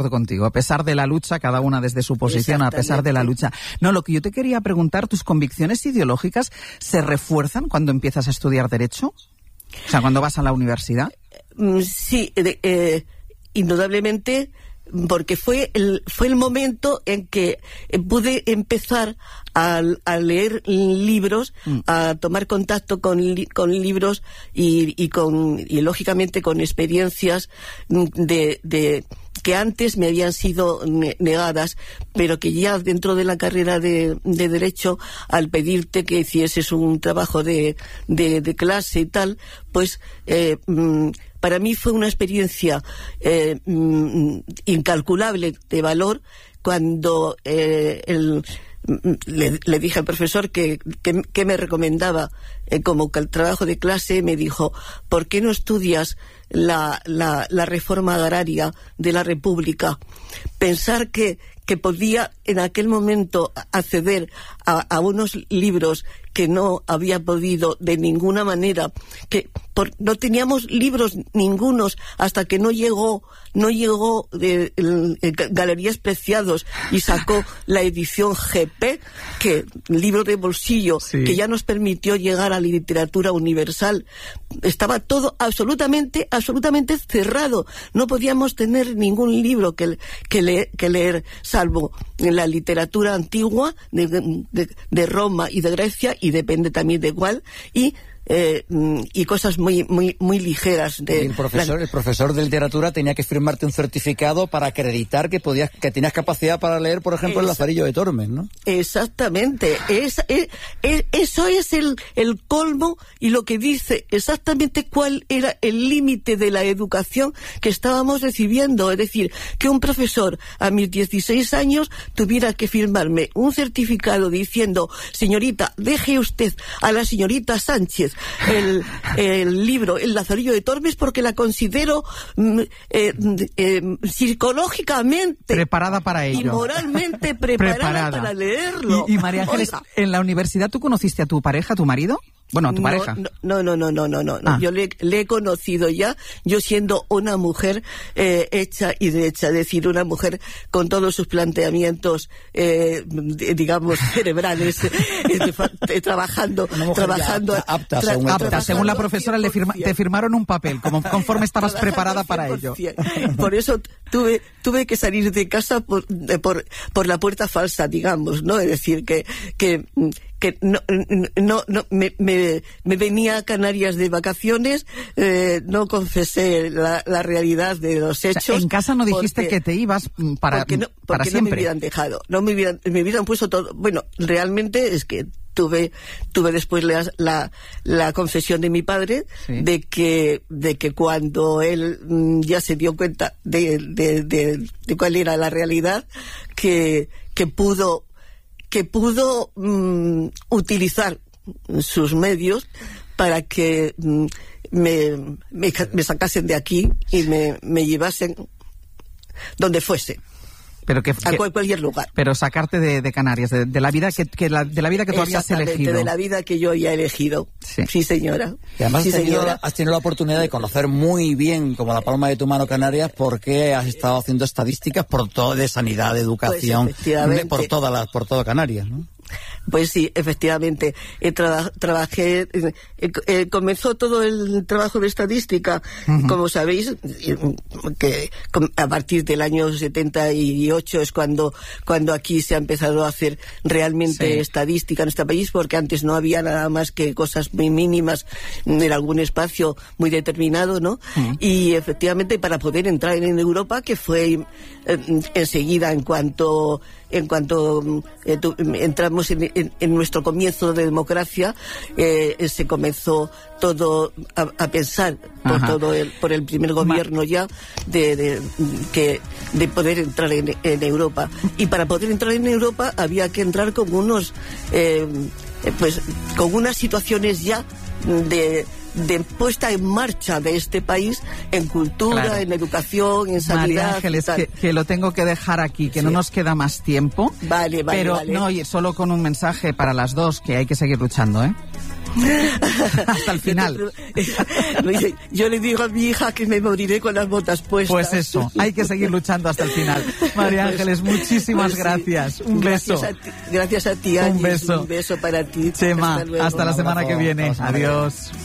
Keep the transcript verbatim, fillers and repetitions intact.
acuerdo contigo. A pesar de la lucha, cada una desde su posición, a pesar de la lucha. No, lo que yo te quería preguntar, ¿tus convicciones ideológicas se refuerzan cuando empiezas a estudiar Derecho? O sea, cuando vas a la universidad. Sí, eh, eh, indudablemente, porque fue el fue el momento en que pude empezar a, a leer libros, mm. a tomar contacto con, li, con libros y, y con y lógicamente con experiencias de, de que antes me habían sido negadas, pero que ya dentro de la carrera de, de Derecho, al pedirte que hicieses un trabajo de, de, de clase y tal, pues eh, para mí fue una experiencia eh, incalculable de valor cuando eh, el Le, le dije al profesor que, que, que me recomendaba eh, como que el trabajo de clase. Me dijo, ¿por qué no estudias la, la, la reforma agraria de la República? Pensar que, que podía en aquel momento acceder a, a unos libros que no había podido de ninguna manera, que por, no teníamos libros ningunos hasta que no llegó no llegó de, de, de Galerías Preciados y sacó la edición G P, que libro de bolsillo, sí, que ya nos permitió llegar a la literatura universal. Estaba todo absolutamente absolutamente cerrado, no podíamos tener ningún libro que, que, leer, que leer salvo en la literatura antigua de, de, de Roma y de Grecia, y depende también de cuál, y Eh, y cosas muy muy muy ligeras. De y el profesor, la... el profesor de literatura tenía que firmarte un certificado para acreditar que podías, que tenías capacidad para leer, por ejemplo, Esa... el Lazarillo de Tormes, ¿no? Exactamente. Es, es, es, eso es el, el colmo, y lo que dice exactamente cuál era el límite de la educación que estábamos recibiendo. Es decir, que un profesor a mis dieciséis años tuviera que firmarme un certificado diciendo, señorita, deje usted a la señorita Sánchez El, el libro El Lazarillo de Tormes porque la considero eh, eh, psicológicamente preparada para ello y moralmente preparada, preparada. para leerlo. Y, y María Ángeles, Oiga. ¿en la universidad tú conociste a tu pareja, a tu marido? Bueno, a tu no, pareja. No, no, no, no, no, no. Ah. Yo le, le he conocido ya, yo siendo una mujer eh, hecha y derecha, es decir, una mujer con todos sus planteamientos, eh, digamos, cerebrales, eh, trabajando, trabajando. Apta, apta, tra- según, apta, según la profesora, le firma, te firmaron un papel, como conforme estabas preparada para ello. Por eso tuve, tuve que salir de casa por, por, por la puerta falsa, digamos, ¿no? Es decir, que, que, que no, no, no me, me, me venía a Canarias de vacaciones, eh, no confesé la, la realidad de los hechos. O sea, en casa no dijiste porque, que te ibas para, porque no, porque para no siempre. me hubieran dejado, no me hubieran, me hubieran puesto todo. Bueno, realmente es que tuve, tuve después la, la, la confesión de mi padre, sí, de que, de que cuando él mm, ya se dio cuenta de, de, de, de cuál era la realidad, que, que pudo que pudo mm, utilizar sus medios para que mm, me, me, me sacasen de aquí y me, me llevasen donde fuese. Pero que, a que, cualquier lugar. Pero sacarte de, de Canarias, de, de la vida que, que la, de la vida que tú habías elegido. De la vida que yo ya he elegido. Sí, sí señora. Y además sí, has, tenido, señora. has tenido la oportunidad de conocer muy bien, como la palma de tu mano, Canarias, porque has estado haciendo estadísticas por todo, de sanidad, de educación, pues por toda la, por toda Canarias, ¿no? Pues sí, efectivamente. Eh, traba, trabajé, eh, eh, comenzó todo el trabajo de estadística, uh-huh, como sabéis, eh, que a partir del año setenta y ocho es cuando, cuando aquí se ha empezado a hacer realmente sí, estadística en este país, porque antes no había nada más que cosas muy mínimas en algún espacio muy determinado, ¿no? Uh-huh. Y efectivamente para poder entrar en Europa, que fue eh, enseguida en cuanto en cuanto eh, tu, entramos en, en, en nuestro comienzo de democracia, eh, se comenzó todo a, a pensar por Ajá. todo el, por el primer gobierno ya de, de que de poder entrar en, en Europa, y para poder entrar en Europa había que entrar con unos eh, pues con unas situaciones ya de de puesta en marcha de este país en cultura, claro, en educación, en sanidad. María Ángeles, que, que lo tengo que dejar aquí, que sí, no nos queda más tiempo. Vale, vale, pero vale. no, y solo con un mensaje para las dos, que hay que seguir luchando, ¿eh? Hasta el final. Yo le digo a mi hija que me moriré con las botas puestas. Pues eso, hay que seguir luchando hasta el final. María Ángeles, muchísimas pues sí. gracias. Un gracias beso. A ti, gracias a ti, Ángel. Un beso. Un beso para ti. Chema, hasta, hasta la semana que viene. Adiós.